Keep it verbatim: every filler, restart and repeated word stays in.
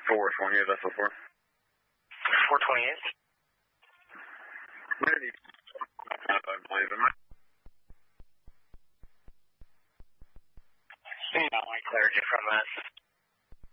four, California, vessel four. four twenty-eight. Ready. I believe in my. Yeah, I cleared you from that.